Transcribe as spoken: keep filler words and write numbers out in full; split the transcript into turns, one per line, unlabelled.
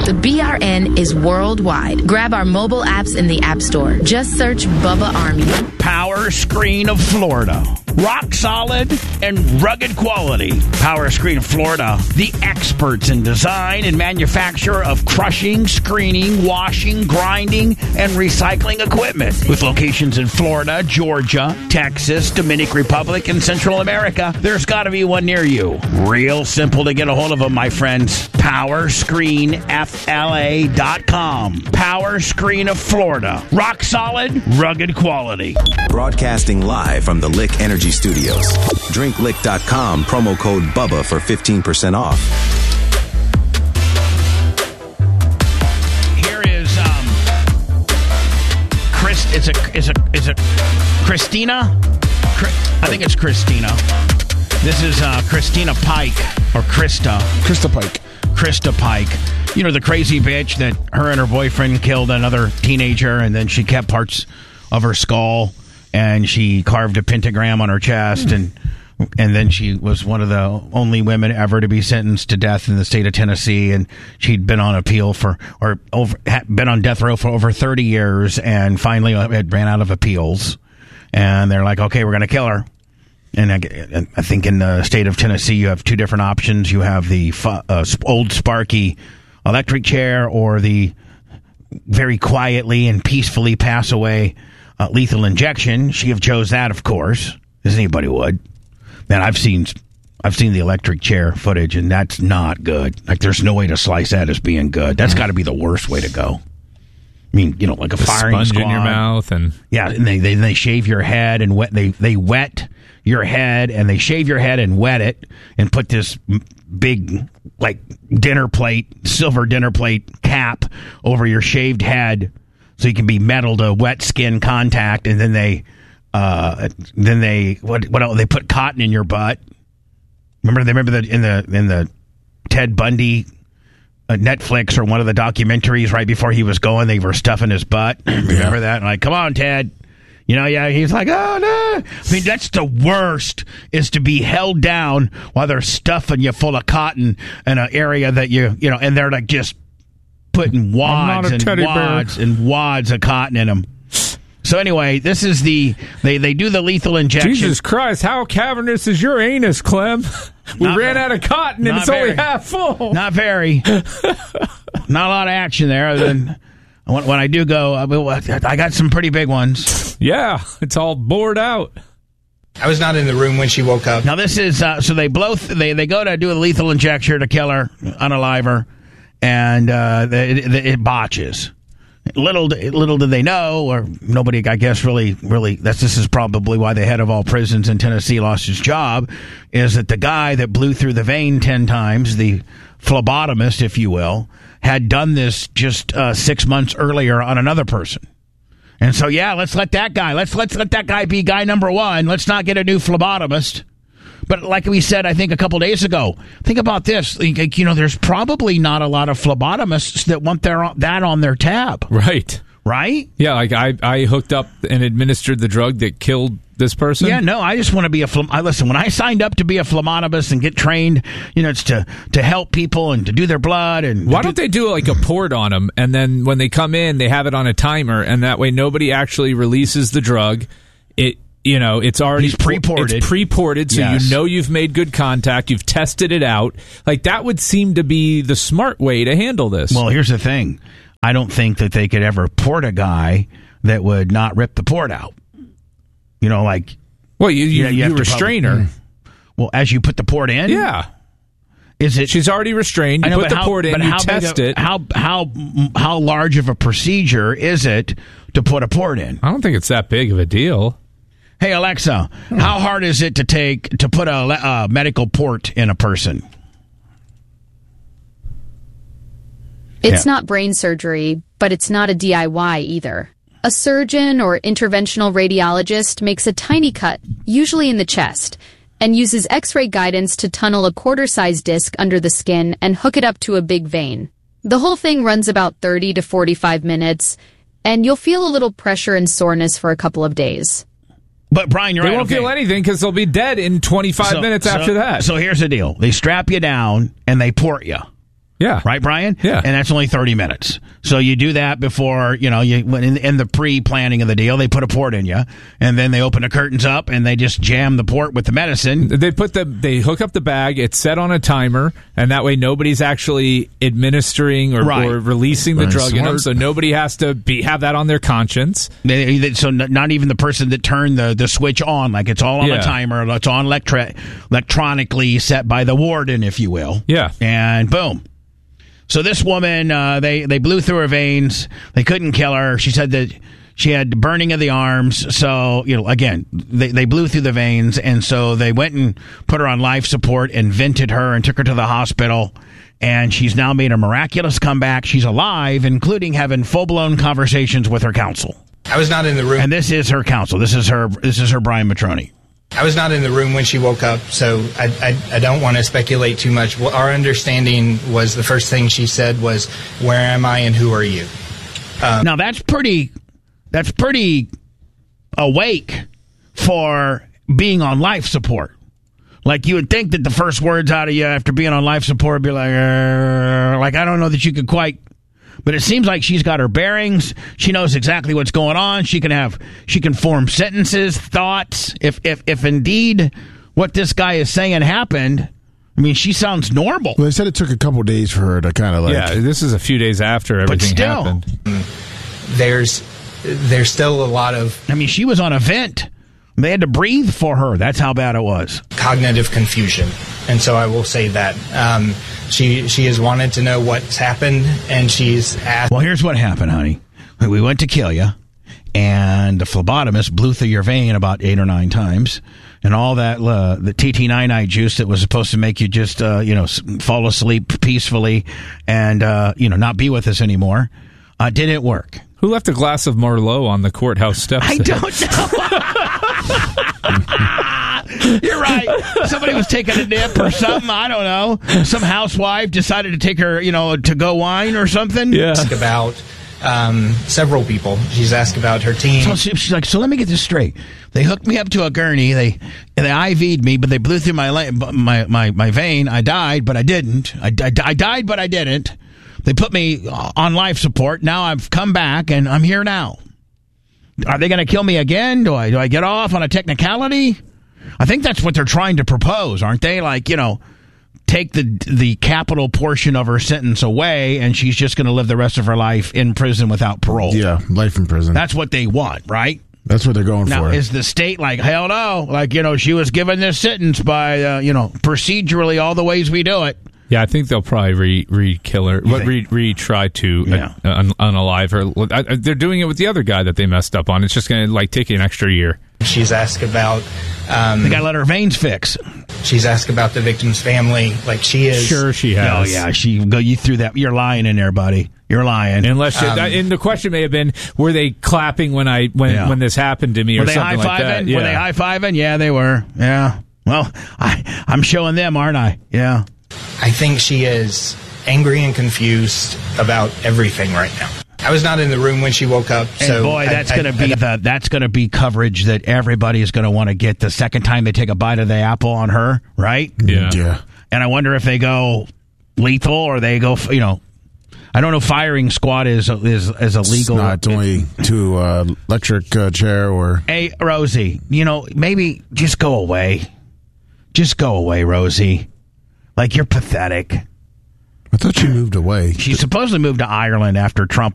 The B R N is worldwide. Grab our mobile apps in the App Store. Just search Bubba Army.
Power Screen of Florida. Rock solid and rugged quality. Power Screen of Florida. The experts in design and manufacture of crushing, screening, washing, grinding, and recycling equipment. With locations in Florida, Georgia, Texas, Dominican Republic, and Central America, there's got to be one near you. Real simple to get a hold of them, my friends. Power Screen F L A dot com. Power Screen of Florida. Rock solid, rugged quality.
Broadcasting live from the Lick Energy Studios. drink lick dot com, promo code BUBBA for fifteen percent off.
Here is um Chris it's a it's a it's a Christina? I think it's Christina. This is uh, Christina Pike or Krista.
Krista Pike.
Krista Pike. You know, the crazy bitch that her and her boyfriend killed another teenager, and then she kept parts of her skull, and she carved a pentagram on her chest, and and then she was one of the only women ever to be sentenced to death in the state of Tennessee, and she'd been on appeal for, or over, had been on death row for over thirty years, and finally it ran out of appeals, and they're like, okay, we're going to kill her. And I, I think in the state of Tennessee, you have two different options. You have the uh, old Sparky electric chair, or the very quietly and peacefully pass away uh, lethal injection. She have chose that, of course, as anybody would. Man, I've seen I've seen the electric chair footage, and that's not good. Like, there's no way to slice that as being good. That's got to be the worst way to go. I mean, you know, like a
the
firing
sponge
squad.
in your mouth, and
yeah, and they, they they shave your head and wet they they wet your head, and they shave your head and wet it, and put this big, like, dinner plate, silver dinner plate cap over your shaved head, so you can be metal to wet skin contact. And then they, uh, then they what what else? They put cotton in your butt. Remember, they remember that in the in the Ted Bundy uh, Netflix or one of the documentaries right before he was going, they were stuffing his butt. Remember yeah. that? And like, come on, Ted. You know, yeah, he's like, oh, no. I mean, that's the worst, is to be held down while they're stuffing you full of cotton in an area that you, you know, and they're like just putting wads and wads bear. and wads of cotton in them. So anyway, this is the, they, they do the lethal injection.
Jesus Christ, how cavernous is your anus, Clem? We not ran very, out of cotton and it's very, only half full.
Not very. Not a lot of action there, other than when, when I do go, I got some pretty big ones.
Yeah, it's all bored out.
I was not in the room when she woke up.
Now this is, uh, so they blow, th- they, they go to do a lethal injection to kill her, unalive her, and uh, it, it, it botches. Little little did they know, or nobody, I guess, really, really, that's, this is probably why the head of all prisons in Tennessee lost his job, is that the guy that blew through the vein ten times, the phlebotomist, if you will, had done this just uh, six months earlier on another person. And so, yeah, let's let that guy, let's, let's let that guy be guy number one. Let's not get a new phlebotomist. But like we said, I think a couple days ago, think about this. Like, you know, there's probably not a lot of phlebotomists that want their that on their tab.
Right.
Right?
Yeah, like I, I hooked up and administered the drug that killed this person.
Yeah, no, I just want to be a phleb- I listen, when I signed up to be a phlebotomist and get trained, you know, it's to, to help people and to do their blood. And
why don't do- they do like a port on them, and then when they come in, they have it on a timer, and that way nobody actually releases the drug. It You know, it's already
He's pre-ported.
It's pre-ported, so yes. You know you've made good contact. You've tested it out. Like, that would seem to be the smart way to handle this.
Well, here's the thing. I don't think that they could ever port a guy that would not rip the port out. You know, like...
Well, you, you,
you, you,
you restrain her.
Well, as you put the port in?
Yeah.
Is it?
She's already restrained. You know, put the how, port in, you how test
a,
it.
How, how, how large of a procedure is it to put a port in?
I don't think it's that big of a deal.
Hey, Alexa, hmm. how hard is it to take to put a, a medical port in a person?
It's
yeah.
not brain surgery, but it's not a D I Y either. A surgeon or interventional radiologist makes a tiny cut, usually in the chest, and uses X-ray guidance to tunnel a quarter-sized disc under the skin and hook it up to a big vein. The whole thing runs about thirty to forty-five minutes, and you'll feel a little pressure and soreness for a couple of days.
But, Brian, you're
they
right.
They won't
okay.
feel anything because they'll be dead in twenty-five
so,
minutes
so,
after that.
So here's the deal. They strap you down and they port you.
Yeah.
Right, Brian?
Yeah.
And that's only thirty minutes. So you do that before, you know, you when in, in the pre-planning of the deal, they put a port in you, and then they open the curtains up, and they just jam the port with the medicine.
They put the they hook up the bag. It's set on a timer, and that way nobody's actually administering or,
Right.
or releasing the
Very
drug in them.
smart.
So nobody has to be have that on their conscience.
They, they, so n- not even the person that turned the, the switch on. Like it's all on
Yeah.
a timer. It's on electri- electronically set by the warden, if you will.
Yeah.
And boom. So this woman, uh, they, they blew through her veins. They couldn't kill her. She said that she had burning of the arms. So, you know, again, they, they blew through the veins. And so they went and put her on life support and vented her and took her to the hospital. And she's now made a miraculous comeback. She's alive, including having full-blown conversations with her counsel.
I was not in the room.
And this is her counsel. This is her. This is her Brian Matroni.
I was not in the room when she woke up, so I, I, I don't want to speculate too much. Well, our understanding was the first thing she said was, "Where am I and who are you?" Um,
now that's pretty. That's pretty awake for being on life support. Like you would think that the first words out of you after being on life support would be like, uh, like I don't know that you could quite. But it seems like she's got her bearings. She knows exactly what's going on. She can have, she can form sentences, thoughts. If if if indeed what this guy is saying happened, I mean, she sounds normal.
Well, they said it took a couple days for her to kind of like.
Yeah, this is a few days after everything
still.
happened.
there's there's still a lot of
I mean, she was on a vent. They had to breathe for her. That's how bad it was.
cognitive confusion, and so I will say that um, she she has wanted to know what's happened, and she's asked.
Well, here's what happened, honey. We went to kill you, and the phlebotomist blew through your vein about eight or nine times, and all that uh, the T T nine juice that was supposed to make you just uh, you know s- fall asleep peacefully and uh, you know not be with us anymore uh, didn't work.
Who left a glass of Merlot on the courthouse steps?
I don't know. You're right. Somebody was taking a nip or something. I don't know. Some housewife decided to take her, you know, to go wine or something.
Yeah.
Ask about um, several people. She's asked about her team.
So she- she's like, so let me get this straight. They hooked me up to a gurney. They they I V'd me, but they blew through my la- my my, my vein. I died, but I didn't. I, I, I died, but I didn't. They put me on life support. Now I've come back, and I'm here now. Are they going to kill me again? Do I do I get off on a technicality? I think that's what they're trying to propose, aren't they? Like, you know, take the the capital portion of her sentence away, and she's just going to live the rest of her life in prison without parole.
Yeah, life in prison.
That's what they want, right?
That's what they're going
Now,
for.
is the state like, hell no? Like, you know, she was given this sentence by, uh, you know, procedurally all the ways we do it.
Yeah, I think they'll probably re, re kill her,
think?
re, re try to
Yeah.
uh, un, unalive her. I, I, they're doing it with the other guy that they messed up on. It's just going to like take an extra year.
She's asked about. Um,
They got to let her veins fix.
she's asked about the victim's family. Like she is.
Sure, she
Oh,
has.
yeah. She go. You threw that. You're lying in there, buddy. You're lying.
Unless, she,
Um,
and the question may have been, were they clapping when I when
Yeah.
when this happened to me,
Were
or
they high
something like that?
fiving? Were they high fiving? Yeah, they were. Yeah. Well, I I'm showing them, aren't I? Yeah.
I think she is angry and confused about everything right now. I was not in the room when she woke up,
And
so
boy,
I-
that's
I-
going to be
I-
the that's going to be coverage that everybody is going to want to get the second time they take a bite of the apple on her, right?
Yeah.
yeah.
And I wonder if they go lethal or they go, you know, I don't know. Firing squad is is is
It's
illegal.
not only to uh, electric uh, chair or.
Hey, Rosie, you know, maybe just go away. Just go away, Rosie. Like, you're pathetic.
I thought she moved away.
She supposedly moved to Ireland after Trump